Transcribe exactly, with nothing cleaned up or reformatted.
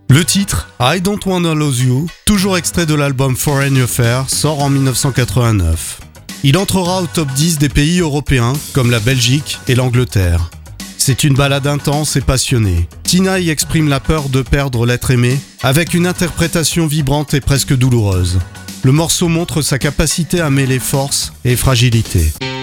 Le titre « I Don't Wanna Lose You », toujours extrait de l'album Foreign Affair, sort en dix-neuf cent quatre-vingt-neuf. Il entrera au top dix des pays européens, comme la Belgique et l'Angleterre. C'est une ballade intense et passionnée. Tina y exprime la peur de perdre l'être aimé, avec une interprétation vibrante et presque douloureuse. Le morceau montre sa capacité à mêler force et fragilité.